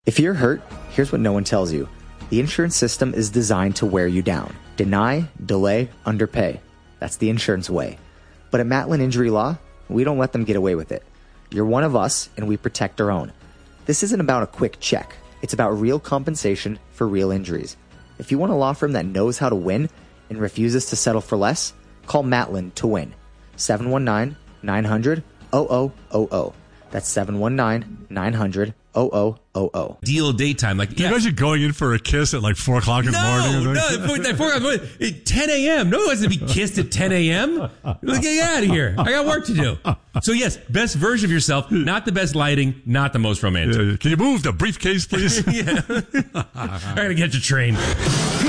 If you're hurt, here's what no one tells you. The insurance system is designed to wear you down. Deny, delay, underpay. That's the insurance way. But at Matlin Injury Law, we don't let them get away with it. You're one of us, and we protect our own. This isn't about a quick check. It's about real compensation for real injuries. If you want a law firm that knows how to win and refuses to settle for less, call Matlin to win. 719-900-0000. That's 719-900-0000. Deal daytime. Like, you guys are going in for a kiss at like 4 o'clock in the morning? No, 4 o'clock, 10 a.m. No one wants to be kissed at 10 a.m. Get out of here. I got work to do. So yes, best version of yourself, not the best lighting, not the most romantic. Can you move the briefcase, please? Yeah. I gotta get your train.